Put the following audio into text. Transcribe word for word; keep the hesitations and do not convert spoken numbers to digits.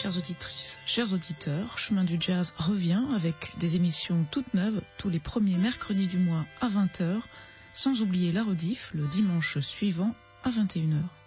chères auditrices, chers auditeurs, Chemin du Jazz revient avec des émissions toutes neuves tous les premiers mercredis du mois à vingt heures, sans oublier la rediff le dimanche suivant à vingt et une heures.